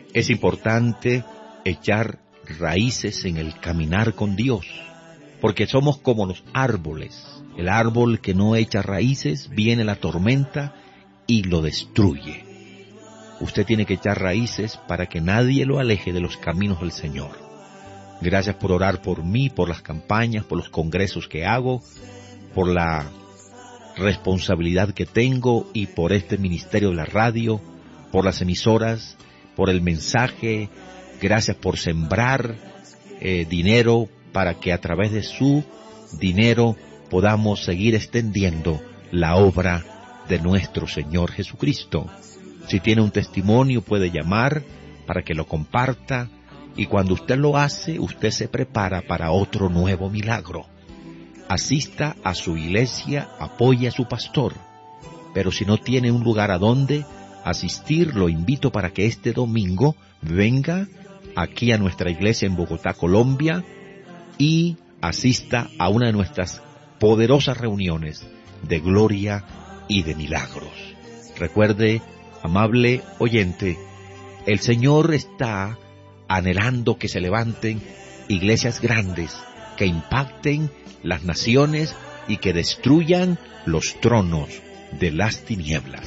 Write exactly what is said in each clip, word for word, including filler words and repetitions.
Es importante echar raíces en el caminar con Dios, porque somos como los árboles. El árbol que no echa raíces, viene la tormenta y lo destruye. Usted tiene que echar raíces para que nadie lo aleje de los caminos del Señor. Gracias por orar por mí, por las campañas, por los congresos que hago, por la responsabilidad que tengo y por este ministerio de la radio, por las emisoras, por el mensaje. Gracias por sembrar eh, dinero para que a través de su dinero podamos seguir extendiendo la obra de nuestro Señor Jesucristo. Si tiene un testimonio puede llamar para que lo comparta, y cuando usted lo hace, usted se prepara para otro nuevo milagro. Asista a su iglesia, apoye a su pastor, pero si no tiene un lugar a donde asistir, lo invito para que este domingo venga aquí a nuestra iglesia en Bogotá, Colombia, y asista a una de nuestras poderosas reuniones de gloria y de milagros. Recuerde, amable oyente, el Señor está anhelando que se levanten iglesias grandes que impacten las naciones y que destruyan los tronos de las tinieblas.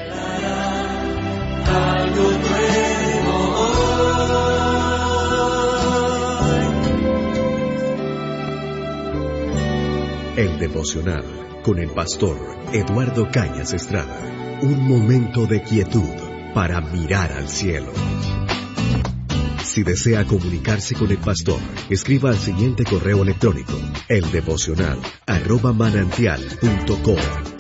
El devocional con el pastor Eduardo Cañas Estrada. Un momento de quietud para mirar al cielo. Si desea comunicarse con el pastor, escriba al siguiente correo electrónico: eldevocional arroba manantial punto com.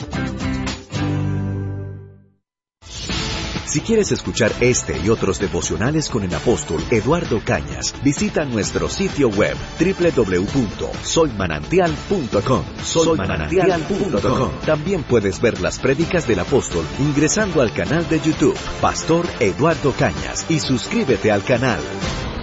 Si quieres escuchar este y otros devocionales con el apóstol Eduardo Cañas, visita nuestro sitio web doble u doble u doble u punto soy manantial punto com. soy manantial punto com. También puedes ver las prédicas del apóstol ingresando al canal de YouTube Pastor Eduardo Cañas y suscríbete al canal.